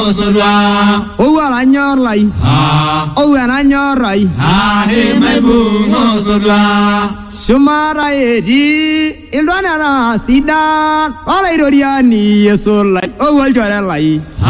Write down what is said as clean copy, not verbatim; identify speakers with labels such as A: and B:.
A: Mosolwa.
B: Oh, I nyor lai. Oh, and I nyor rai.
A: He my boo Mosolwa.
B: Sumara edi. Ilwana sida. All I do ni so like. Oh, well, lai.